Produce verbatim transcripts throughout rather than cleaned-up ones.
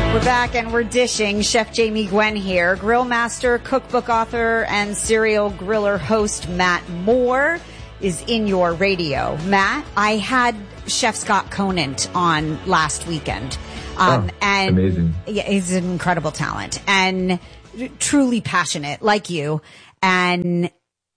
We're back and we're dishing. Chef Jamie Gwen here. Grill master, cookbook author, and serial griller host Matt Moore is in your radio. Matt, I had Chef Scott Conant on last weekend. Um, oh, and amazing. Yeah, he's an incredible talent and truly passionate like you. And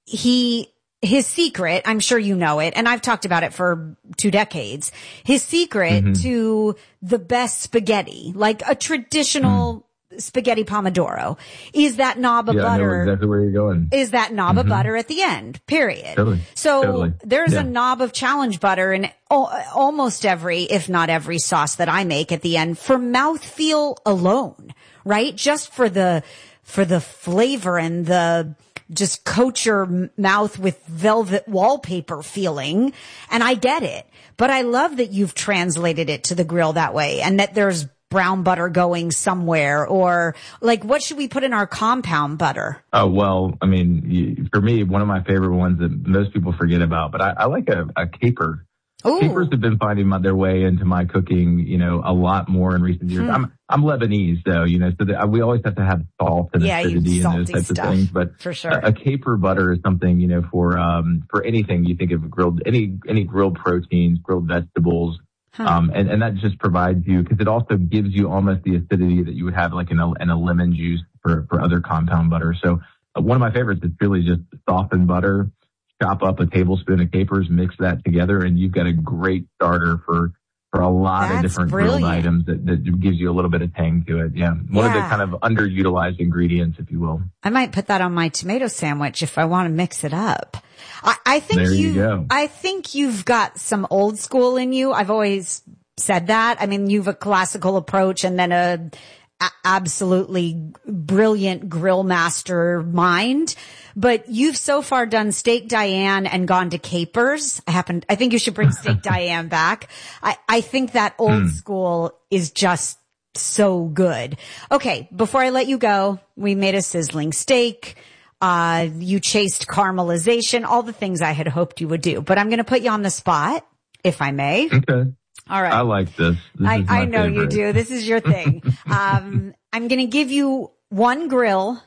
he, his secret, I'm sure you know it, and I've talked about it for two decades, his secret mm-hmm. to the best spaghetti, like a traditional mm. spaghetti pomodoro, is that knob of yeah, butter. I know exactly where you're going. Is that knob mm-hmm. of butter at the end, period. Totally. So totally. there's yeah. a knob of challenge butter in almost every, if not every sauce that I make at the end for mouthfeel alone, right? Just for the, for the flavor and the, just coat your mouth with velvet wallpaper feeling. And I get it, but I love that you've translated it to the grill that way and that there's brown butter going somewhere, or like, what should we put in our compound butter? Oh, well, I mean, you, for me, one of my favorite ones that most people forget about, but I, I like a, a caper. Ooh. Capers have been finding my, their way into my cooking, you know, a lot more in recent years. Hmm. I'm I'm Lebanese, though, you know, so that we always have to have salt and yeah, acidity and those types stuff, of things. But for sure, a, a caper butter is something, you know, for um for anything you think of grilled, any any grilled proteins, grilled vegetables, huh. um, and and that just provides you, because it also gives you almost the acidity that you would have like in a in a lemon juice for for other compound butter. So uh, one of my favorites is really just softened butter. Chop up a tablespoon of capers, mix that together, and you've got a great starter for, for a lot That's of different brilliant. grilled items that, that gives you a little bit of tang to it. Yeah. One yeah. of the kind of underutilized ingredients, if you will. I might put that on my tomato sandwich if I want to mix it up. I, I think there you, you go. I think you've got some old school in you. I've always said that. I mean, you've a classical approach and then a, a absolutely brilliant grill master mind. But you've so far done Steak Diane and gone to capers. I happen, I think you should bring Steak Diane back. I, I think that old mm. school is just so good. Okay. Before I let you go, we made a sizzling steak. Uh, you chased caramelization, all the things I had hoped you would do, but I'm going to put you on the spot, if I may. Okay. All right. I like this. this I, I know favorite. you do. This is your thing. um, I'm going to give you one grill,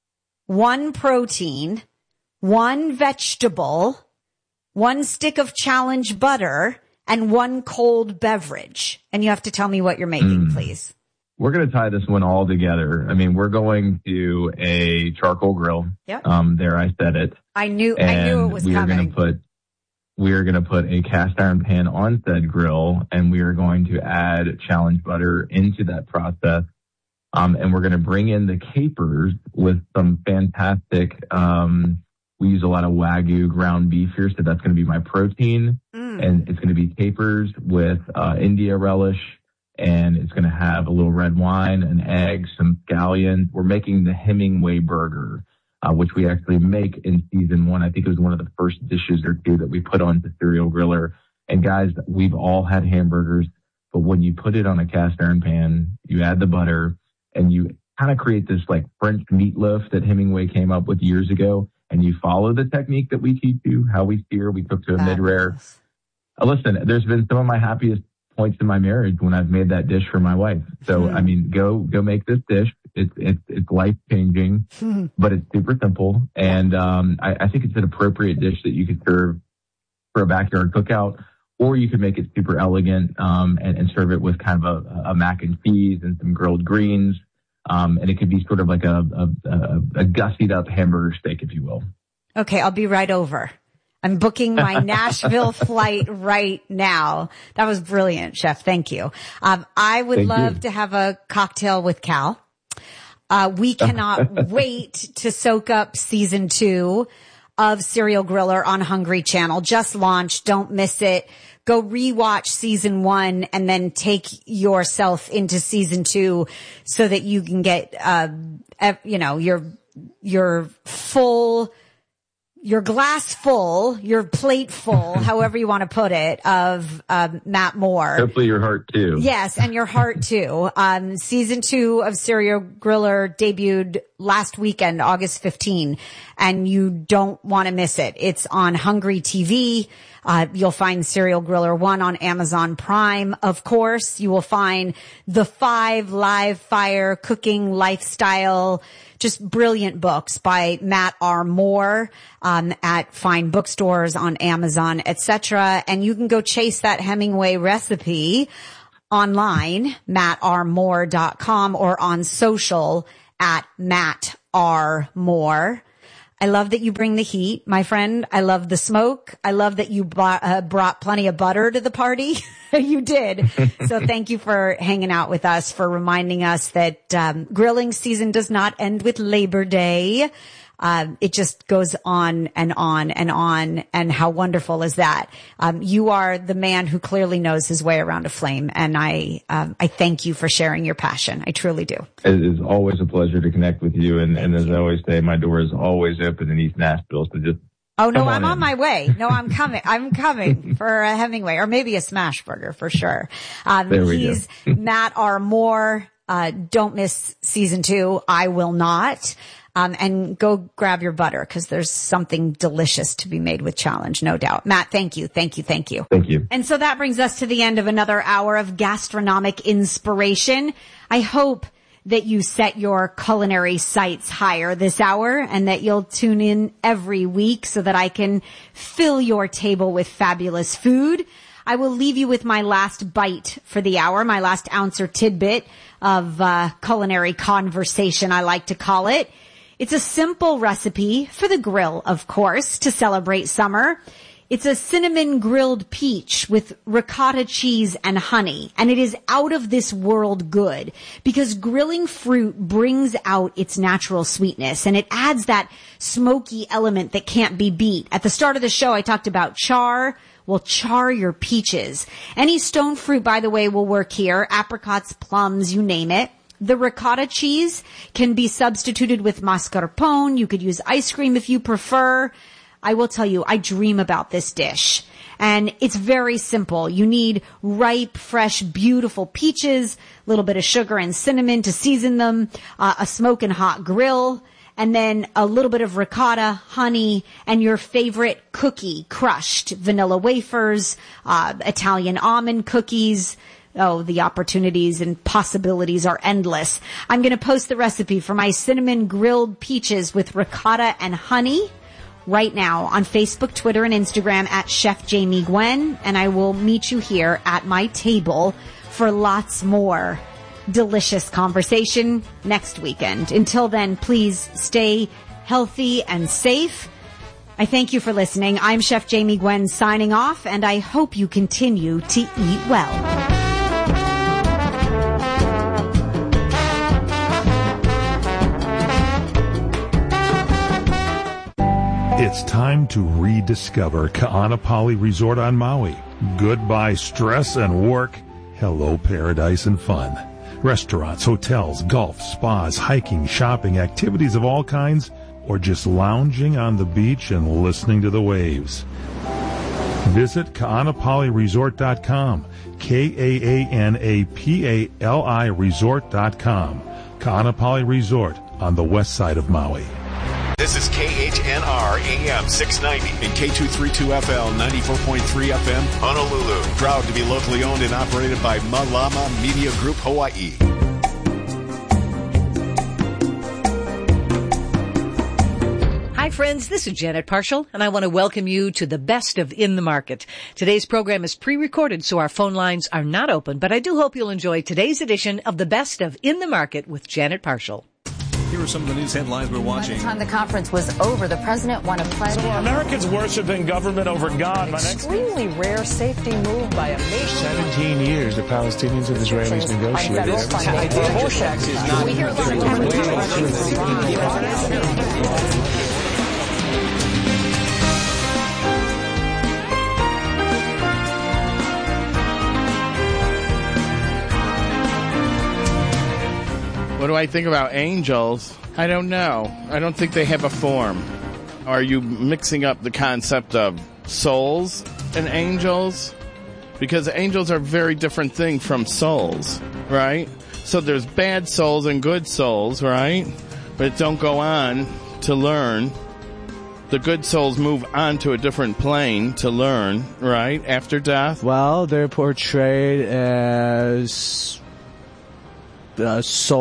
one protein, one vegetable, one stick of challenge butter, and one cold beverage. And you have to tell me what you're making, mm. please. We're going to tie this one all together. I mean, we're going to a charcoal grill. Yep. Um, there I said it. I knew, and I knew it was we coming. Are gonna put, we are going to put a cast iron pan on said grill, and we are going to add challenge butter into that process. Um, and we're going to bring in the capers with some fantastic, um, we use a lot of Wagyu ground beef here. So that's going to be my protein. Mm. And it's going to be capers with, uh, India relish. And it's going to have a little red wine, an egg, some scallions. We're making the Hemingway burger, uh, which we actually make in season one. I think it was one of the first dishes or two that we put on the Serial Griller. And guys, we've all had hamburgers, but when you put it on a cast iron pan, you add the butter, and you kind of create this like French meatloaf that Hemingway came up with years ago. And you follow the technique that we teach you, how we sear, we cook to a mid-rare. Uh, listen, there's been some of my happiest points in my marriage when I've made that dish for my wife. So, mm. I mean, go, go make this dish. It's, it's, it's life changing, mm. but it's super simple. And, um, I, I think it's an appropriate dish that you could serve for a backyard cookout, or you could make it super elegant, um, and, and serve it with kind of a, a mac and cheese and some grilled greens. Um, and it could be sort of like a, a, a, a gussied up hamburger steak, if you will. Okay. I'll be right over. I'm booking my Nashville flight right now. That was brilliant, Chef. Thank you. Um, I would Thank love you. to have a cocktail with Cal. Uh, we cannot wait to soak up season two of Serial Griller on Hungry Channel. Just launched. Don't miss it. Go rewatch season one and then take yourself into season two so that you can get, uh, you know, your, your full your glass full, your plate full, however you want to put it, of um, Matt Moore. Hopefully your heart too. Yes, and your heart too. Um, season two of Serial Griller debuted last weekend, August fifteenth, and you don't want to miss it. It's on Hungry T V. Uh, you'll find Serial Griller one on Amazon Prime. Of course, you will find the five live fire cooking lifestyle, just brilliant books by Matt R. Moore, um, at fine bookstores, on Amazon, et cetera. And you can go chase that Hemingway recipe online, matt r moore dot com, or on social at Matt R. Moore. I love that you bring the heat, my friend. I love the smoke. I love that you bought, uh, brought plenty of butter to the party. You did. So thank you for hanging out with us, for reminding us that um, grilling season does not end with Labor Day. Um, it just goes on and on and on. And how wonderful is that? Um, you are the man who clearly knows his way around a flame. And I, um, I thank you for sharing your passion. I truly do. It is always a pleasure to connect with you. And, and as I always say, my door is always open in East Nashville. So just Oh, no, on I'm in. on my way. No, I'm coming. I'm coming for a Hemingway, or maybe a smash burger for sure. Um, there we he's go. Matt R. Moore. Uh, don't miss season two. I will not. Um, and go grab your butter, because there's something delicious to be made with Challenge, no doubt. Matt, thank you. Thank you. Thank you. Thank you. And so that brings us to the end of another hour of gastronomic inspiration. I hope that you set your culinary sights higher this hour, and that you'll tune in every week so that I can fill your table with fabulous food. I will leave you with my last bite for the hour, my last ounce or tidbit of uh, culinary conversation, I like to call it. It's a simple recipe for the grill, of course, to celebrate summer. It's a cinnamon grilled peach with ricotta cheese and honey, and it is out of this world good, because grilling fruit brings out its natural sweetness, and it adds that smoky element that can't be beat. At the start of the show, I talked about char. Well, char your peaches. Any stone fruit, by the way, will work here. Apricots, plums, you name it. The ricotta cheese can be substituted with mascarpone. You could use ice cream if you prefer. I will tell you, I dream about this dish. And it's very simple. You need ripe, fresh, beautiful peaches, a little bit of sugar and cinnamon to season them, uh, a smoking hot grill, and then a little bit of ricotta, honey, and your favorite cookie, crushed vanilla wafers, uh, Italian almond cookies. Oh, the opportunities and possibilities are endless. I'm going to post the recipe for my cinnamon grilled peaches with ricotta and honey right now on Facebook, Twitter, and Instagram at Chef Jamie Gwen. And I will meet you here at my table for lots more delicious conversation next weekend. Until then, please stay healthy and safe. I thank you for listening. I'm Chef Jamie Gwen signing off, and I hope you continue to eat well. It's time to rediscover Ka'anapali Resort on Maui. Goodbye stress and work. Hello paradise and fun. Restaurants, hotels, golf, spas, hiking, shopping, activities of all kinds, or just lounging on the beach and listening to the waves. Visit Ka'anapali Resort dot com. K A A N A P A L I Resort dot com. Ka'anapali Resort on the west side of Maui. This is K H N R A M six ninety and K two thirty-two F L ninety-four point three F M, Honolulu. Proud to be locally owned and operated by Malama Media Group Hawaii. Hi, friends. This is Janet Parshall, and I want to welcome you to the Best of In the Market. Today's program is pre-recorded, so our phone lines are not open, but I do hope you'll enjoy today's edition of the Best of In the Market with Janet Parshall. Here are some of the news headlines we're watching. By the time the conference was over, the president won a pledge. So are Americans worshiping government over God? An extremely rare safety move by a major... seventeen years the Palestinians and Israelis negotiated. Tax is not... What do I think about angels? I don't know. I don't think they have a form. Are you mixing up the concept of souls and angels? Because angels are a very different thing from souls, right? So there's bad souls and good souls, right? But don't go on to learn. The good souls move on to a different plane to learn, right, after death? Well, they're portrayed as uh,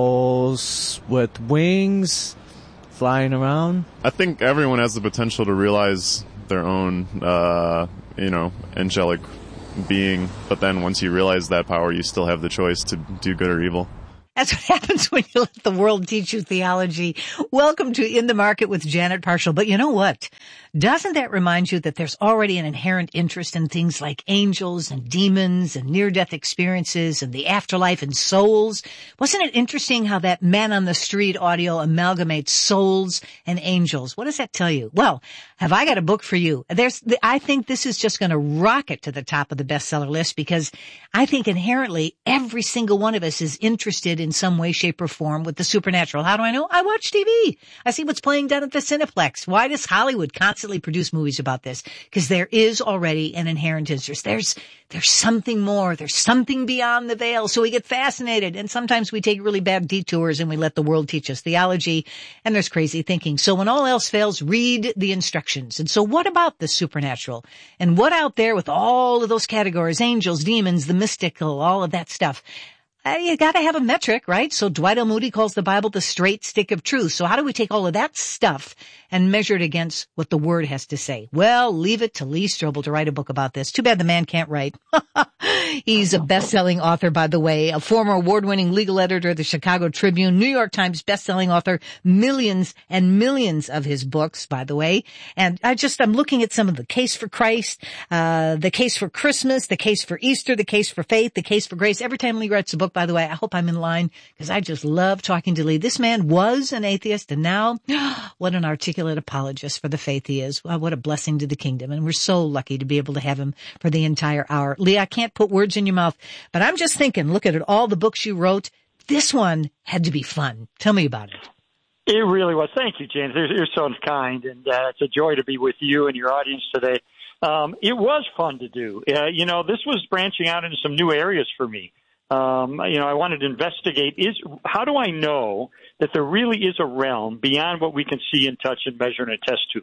souls with wings flying around. I think everyone has the potential to realize their own, uh, you know, angelic being. But then once you realize that power, you still have the choice to do good or evil. That's what happens when you let the world teach you theology. Welcome to In the Market with Janet Parshall. But you know what? Doesn't that remind you that there's already an inherent interest in things like angels and demons and near-death experiences and the afterlife and souls? Wasn't it interesting how that Man on the Street audio amalgamates souls and angels? What does that tell you? Well, have I got a book for you? There's, I think this is just going to rocket to the top of the bestseller list because I think inherently every single one of us is interested in some way, shape, or form with the supernatural. How do I know? I watch T V. I see what's playing down at the Cineplex. Why does Hollywood constantly produce movies about this? Because there is already an inherent interest. There's there's something more. There's something beyond the veil. So we get fascinated, and sometimes we take really bad detours and we let the world teach us theology, and there's crazy thinking. So when all else fails, read the instructions. And so what about the supernatural? And what out there with all of those categories, angels, demons, the mystical, all of that stuff? Uh, you gotta have a metric, right? So Dwight L. Moody calls the Bible the straight stick of truth. So how do we take all of that stuff and measure it against what the Word has to say? Well, leave it to Lee Strobel to write a book about this. Too bad the man can't write. He's a best-selling author, by the way, a former award-winning legal editor of the Chicago Tribune, New York Times best-selling author, millions and millions of his books, by the way. And I just, I'm looking at some of the Case for Christ, uh, the Case for Christmas, the Case for Easter, the Case for Faith, the Case for Grace. Every time Lee writes a book, by the way, I hope I'm in line because I just love talking to Lee. This man was an atheist, and now what an articulate apologist for the faith he is. Well, what a blessing to the kingdom. And we're so lucky to be able to have him for the entire hour. Lee, I can't put words in your mouth, but I'm just thinking, look at it, all the books you wrote. This one had to be fun. Tell me about it. It really was. Thank you, James. You're, you're so kind, and uh, it's a joy to be with you and your audience today. Um, it was fun to do. Uh, you know, this was branching out into some new areas for me. Um, you know, I wanted to investigate is how do I know that there really is a realm beyond what we can see and touch and measure and attest to?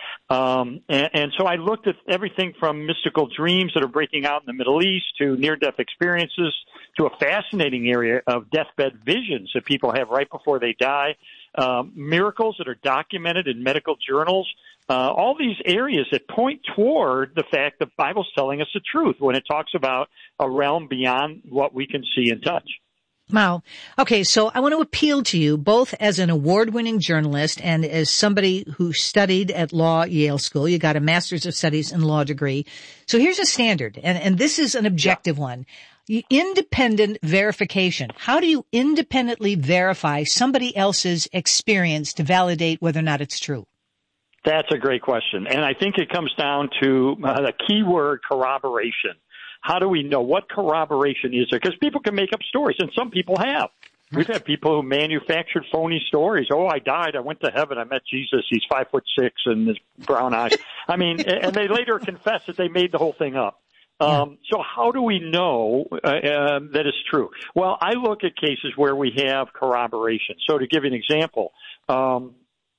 Um, and, and so I looked at everything from mystical dreams that are breaking out in the Middle East to near-death experiences to a fascinating area of deathbed visions that people have right before they die, um, miracles that are documented in medical journals. Uh, all these areas that point toward the fact the Bible's telling us the truth when it talks about a realm beyond what we can see and touch. Wow. Okay, so I want to appeal to you both as an award-winning journalist and as somebody who studied at law Yale School. You got a master's of studies in law degree. So here's a standard, and, and this is an objective yeah. one. Independent verification. How do you independently verify somebody else's experience to validate whether or not it's true? That's a great question. And I think it comes down to uh, the key word corroboration. How do we know what corroboration is there? Because people can make up stories, and some people have. We've had people who manufactured phony stories. Oh, I died. I went to heaven. I met Jesus. He's five foot six and his brown eyes. I mean, and they later confess that they made the whole thing up. Um, so how do we know uh, uh, that it's true? Well, I look at cases where we have corroboration. So to give you an example, um,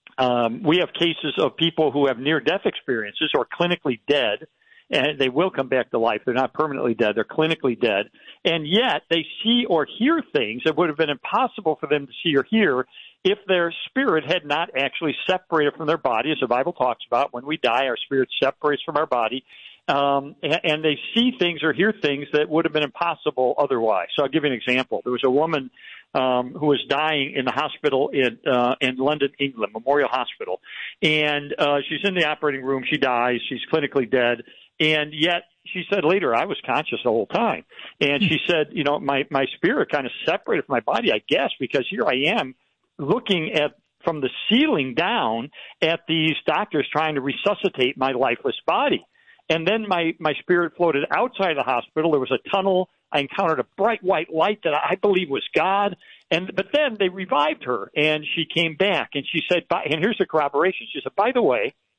um, we have cases of people who have near-death experiences or clinically dead, and they will come back to life. They're not permanently dead. They're clinically dead. And yet they see or hear things that would have been impossible for them to see or hear if their spirit had not actually separated from their body, as the Bible talks about. When we die, our spirit separates from our body. Um, and, and they see things or hear things that would have been impossible otherwise. So I'll give you an example. There was a woman um, who was dying in the hospital in uh, in London, England, Memorial Hospital. And uh, she's in the operating room. She dies. She's clinically dead. And yet she said later, I was conscious the whole time. And she said, you know, my, my spirit kind of separated from my body, I guess, because here I am looking at from the ceiling down at these doctors trying to resuscitate my lifeless body. And then my, my spirit floated outside the hospital. There was a tunnel. I encountered a bright white light that I believe was God. And but then they revived her, and she came back. And she said, and here's the corroboration. She said, by the way,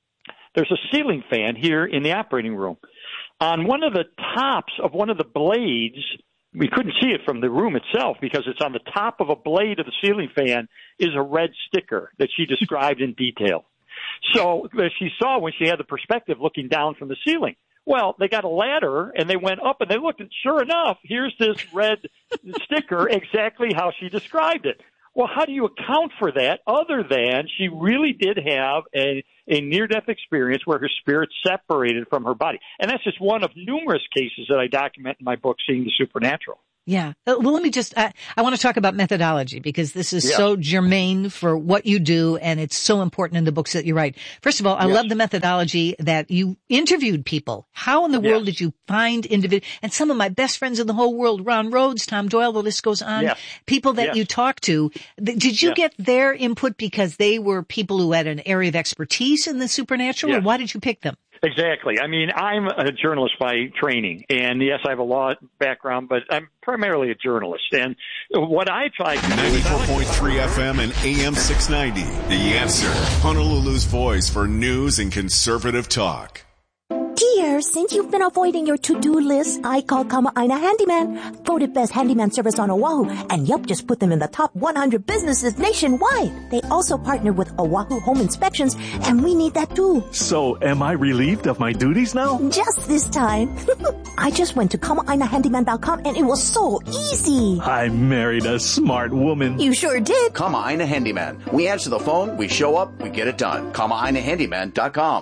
there's a ceiling fan here in the operating room. On one of the tops of one of the blades, we couldn't see it from the room itself because it's on the top of a blade of the ceiling fan, is a red sticker that she described in detail. So as she saw when she had the perspective looking down from the ceiling. Well, they got a ladder and they went up and they looked, and sure enough, here's this red sticker exactly how she described it. Well, how do you account for that other than she really did have a, a near-death experience where her spirit separated from her body? And that's just one of numerous cases that I document in my book, Seeing the Supernatural. Yeah. Uh, well, let me just, uh, I want to talk about methodology because this is yeah. so germane for what you do, and it's so important in the books that you write. First of all, I yes. love the methodology that you interviewed people. How in the yes. world did you find individuals? And some of my best friends in the whole world, Ron Rhodes, Tom Doyle, the list goes on, yes. people that yes. you talked to. Th- did you yes. get their input because they were people who had an area of expertise in the supernatural, yes. or why did you pick them? Exactly. I mean, I'm a journalist by training, and yes, I have a law background, but I'm primarily a journalist. And what I try to do ninety-four point three F M and A M six ninety, The Answer, Honolulu's voice for news and conservative talk. Dear, since you've been avoiding your to-do list, I called Kama'aina Handyman, voted best handyman service on Oahu, and Yelp just put them in the top one hundred businesses nationwide. They also partnered with Oahu Home Inspections, and we need that too. So, am I relieved of my duties now? Just this time. I just went to Kama'aina Handyman dot com, and it was so easy. I married a smart woman. You sure did. Kama'aina Handyman. We answer the phone, we show up, we get it done. Kama'aina Handyman dot com.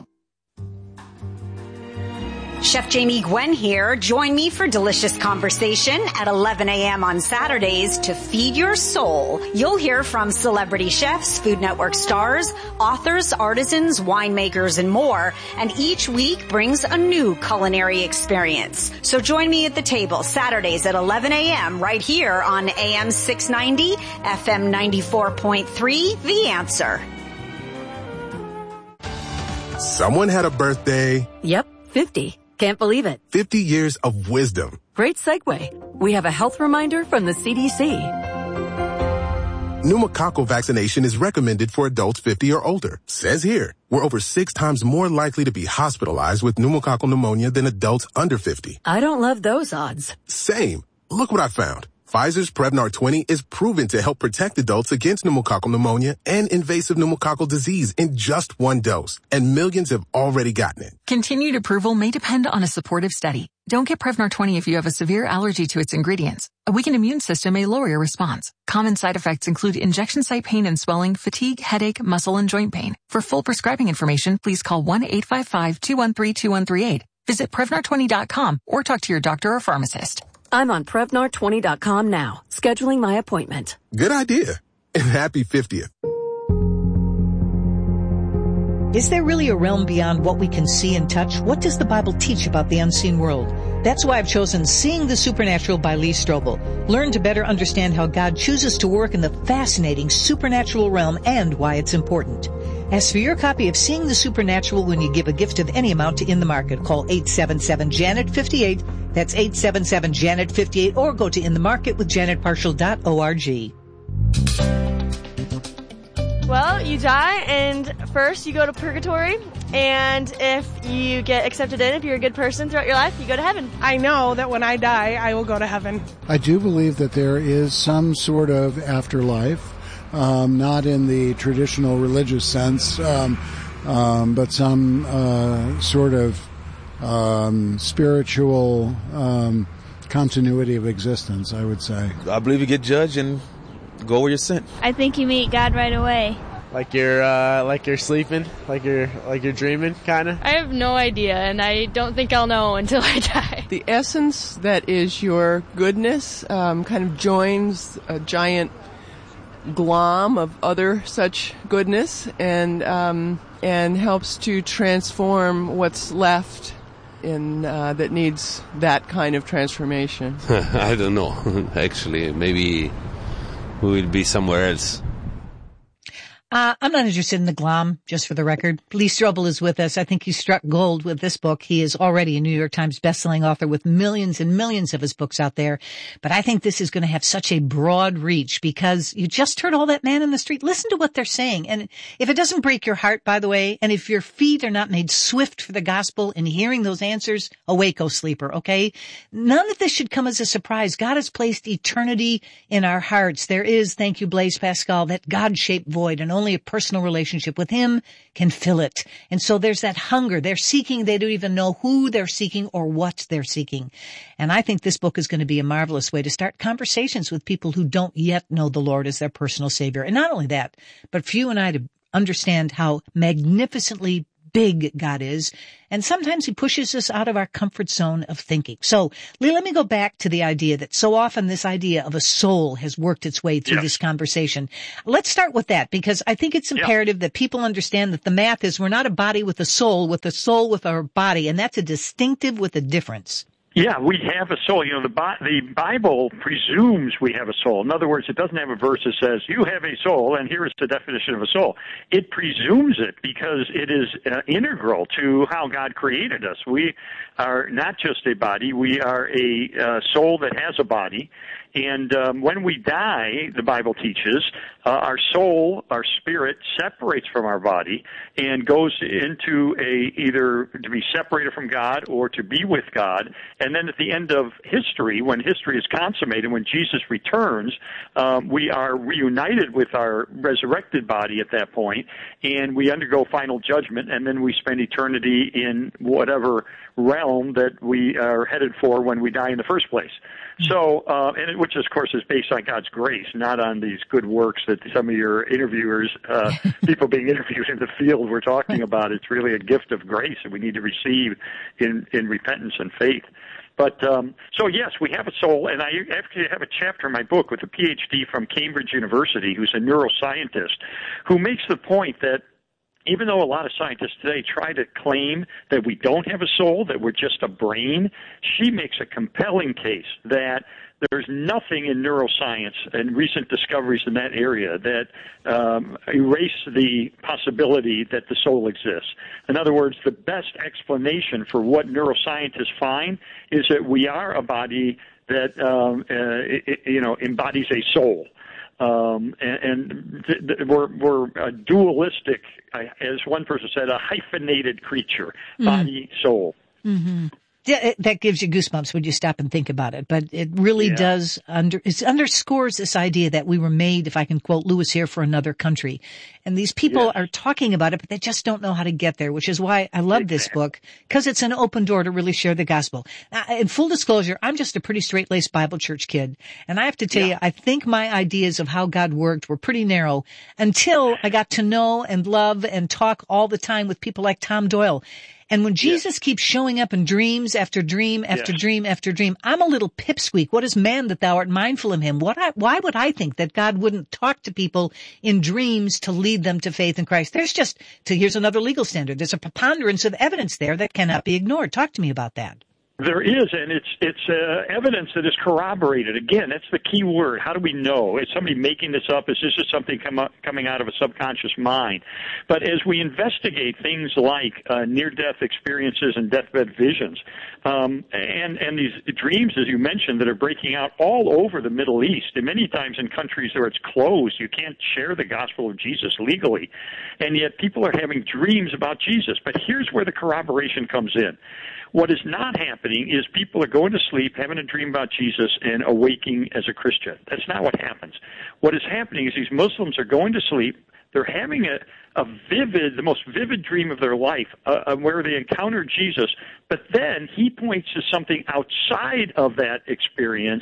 Chef Jamie Gwen here. Join me for delicious conversation at eleven a.m. on Saturdays to feed your soul. You'll hear from celebrity chefs, Food Network stars, authors, artisans, winemakers, and more. And each week brings a new culinary experience. So join me at the table Saturdays at eleven a.m. right here on A M six ninety, F M ninety-four point three, The Answer. Someone had a birthday. Yep, fifty. Can't believe it. fifty years of wisdom. Great segue. We have a health reminder from the C D C. Pneumococcal vaccination is recommended for adults fifty or older. Says here, we're over six times more likely to be hospitalized with pneumococcal pneumonia than adults under fifty. I don't love those odds. Same. Look what I found. Pfizer's Prevnar twenty is proven to help protect adults against pneumococcal pneumonia and invasive pneumococcal disease in just one dose. And millions have already gotten it. Continued approval may depend on a supportive study. Don't get Prevnar twenty if you have a severe allergy to its ingredients. A weakened immune system may lower your response. Common side effects include injection site pain and swelling, fatigue, headache, muscle, and joint pain. For full prescribing information, please call one eight five five, two one three, two one three eight. Visit Prevnar twenty dot com or talk to your doctor or pharmacist. I'm on Prevnar twenty dot com now, scheduling my appointment. Good idea. And happy fiftieth. Is there really a realm beyond what we can see and touch? What does the Bible teach about the unseen world? That's why I've chosen Seeing the Supernatural by Lee Strobel. Learn to better understand how God chooses to work in the fascinating supernatural realm and why it's important. Ask for your copy of Seeing the Supernatural when you give a gift of any amount to In the Market. Call eight seven seven, Janet fifty-eight. That's eight seven seven, Janet fifty-eight. Or go to in the market with janet partial dot org. Well, you die, and first you go to purgatory, and if you get accepted in, if you're a good person throughout your life, you go to heaven. I know that when I die, I will go to heaven. I do believe that there is some sort of afterlife, um, not in the traditional religious sense, um, um, but some uh, sort of um, spiritual um, continuity of existence, I would say. I believe you get judged and go where you're sent. I think you meet God right away. Like you're, uh, like you're sleeping, like you're, like you're dreaming, kind of. I have no idea, and I don't think I'll know until I die. The essence that is your goodness um, kind of joins a giant glom of other such goodness, and um, and helps to transform what's left in uh, that needs that kind of transformation. I don't know. Actually, maybe we will be somewhere else. Uh, I'm not interested in the glom, just for the record. Lee Strobel is with us. I think he struck gold with this book. He is already a New York Times bestselling author with millions and millions of his books out there. But I think this is going to have such a broad reach because you just heard all that man in the street. Listen to what they're saying. And if it doesn't break your heart, by the way, and if your feet are not made swift for the gospel in hearing those answers, awake, O sleeper, okay? None of this should come as a surprise. God has placed eternity in our hearts. There is, thank you, Blaise Pascal, that God-shaped void, and only a personal relationship with him can fill it. And so there's that hunger. They're seeking. They don't even know who they're seeking or what they're seeking. And I think this book is going to be a marvelous way to start conversations with people who don't yet know the Lord as their personal Savior. And not only that, but for you and I to understand how magnificently big God is. And sometimes he pushes us out of our comfort zone of thinking. So, Lee, let me go back to the idea that so often this idea of a soul has worked its way through yes. this conversation. Let's start with that, because I think it's imperative yeah. that people understand that the math is we're not a body with a soul, with a soul with our body, and that's a distinctive with a difference. Yeah, we have a soul. You know, the, Bi- the Bible presumes we have a soul. In other words, it doesn't have a verse that says, you have a soul, and here is the definition of a soul. It presumes it because it is uh, integral to how God created us. We are not just a body. We are a uh, soul that has a body. And um, when we die, the Bible teaches, uh, our soul, our spirit, separates from our body and goes into a either to be separated from God or to be with God. And then at the end of history, when history is consummated, when Jesus returns, um, we are reunited with our resurrected body at that point, and we undergo final judgment, and then we spend eternity in whatever realm that we are headed for when we die in the first place. So, uh, and it, which of course is based on God's grace, not on these good works that some of your interviewers, uh, people being interviewed in the field were talking about. It's really a gift of grace that we need to receive in, in repentance and faith. But, um, so yes, we have a soul, and I actually have a chapter in my book with a P H D from Cambridge University who's a neuroscientist who makes the point that even though a lot of scientists today try to claim that we don't have a soul, that we're just a brain, she makes a compelling case that there's nothing in neuroscience and recent discoveries in that area that um, erase the possibility that the soul exists. In other words, the best explanation for what neuroscientists find is that we are a body that um, uh, it, you know embodies a soul. Um, and, and th- th- we're, we're a dualistic, uh, as one person said, a hyphenated creature, mm-hmm. body, soul. Mm-hmm. Yeah, it, that gives you goosebumps when you stop and think about it. But it really yeah. does under, it underscores this idea that we were made, if I can quote Lewis here, for another country. And these people yes. are talking about it, but they just don't know how to get there, which is why I love exactly. this book, because it's an open door to really share the gospel. Now, in full disclosure, I'm just a pretty straight-laced Bible church kid. And I have to tell yeah. you, I think my ideas of how God worked were pretty narrow until I got to know and love and talk all the time with people like Tom Doyle. And when Jesus yes. keeps showing up in dreams after dream after yes. dream after dream, I'm a little pipsqueak. What is man that thou art mindful of him? What I, why would I think that God wouldn't talk to people in dreams to lead them to faith in Christ? There's just, to, here's another legal standard. There's a preponderance of evidence there that cannot be ignored. Talk to me about that. There is, and it's it's uh, evidence that is corroborated. Again, that's the key word. How do we know? Is somebody making this up? Is this just something come up, coming out of a subconscious mind? But as we investigate things like uh, near-death experiences and deathbed visions, um, and and these dreams, as you mentioned, that are breaking out all over the Middle East, and many times in countries where it's closed, you can't share the gospel of Jesus legally, and yet people are having dreams about Jesus. But here's where the corroboration comes in. What is not happening is people are going to sleep, having a dream about Jesus, and awaking as a Christian. That's not what happens. What is happening is these Muslims are going to sleep. They're having a, a vivid, the most vivid dream of their life, uh, where they encounter Jesus, but then he points to something outside of that experience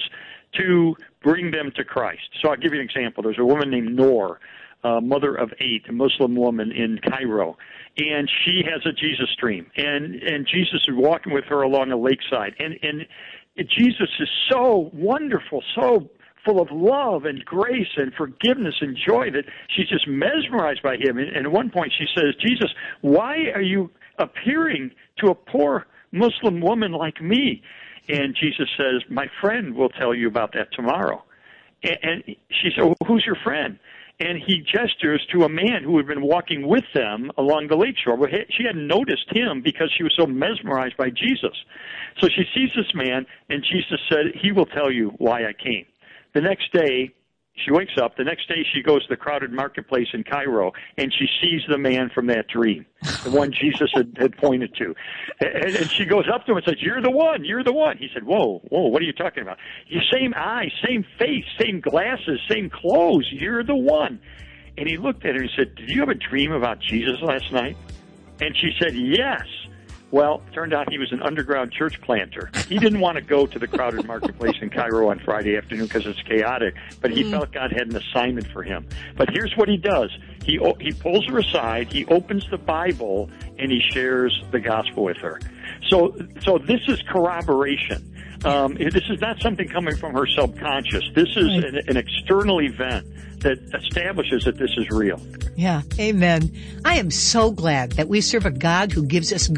to bring them to Christ. So I'll give you an example. There's a woman named Noor, uh, mother of eight, a Muslim woman in Cairo. And she has a Jesus dream, and and Jesus is walking with her along a lakeside, and and Jesus is so wonderful, so full of love and grace and forgiveness and joy that she's just mesmerized by him. And, and at one point she says, "Jesus, why are you appearing to a poor Muslim woman like me?" And Jesus says, "My friend will tell you about that tomorrow." And, and she said, "Well, who's your friend?" and he gestures to a man who had been walking with them along the lake shore. She hadn't noticed him because she was so mesmerized by Jesus. So she sees this man, and Jesus said, he will tell you why I came. The next day, she wakes up. The next day, she goes to the crowded marketplace in Cairo, and she sees the man from that dream, the one Jesus had, had pointed to. And, and she goes up to him and says, you're the one, you're the one. He said, whoa, whoa, what are you talking about? Your same eyes, same face, same glasses, same clothes. You're the one. And he looked at her and said, did you have a dream about Jesus last night? And she said, yes. Well, it turned out he was an underground church planter. He didn't want to go to the crowded marketplace in Cairo on Friday afternoon because it's chaotic, but he mm. felt God had an assignment for him. But here's what he does. He he pulls her aside, he opens the Bible, and he shares the gospel with her. So, so this is corroboration. Um, this is not something coming from her subconscious. This is right. an, an external event that establishes that this is real. Yeah, amen. I am so glad that we serve a God who gives us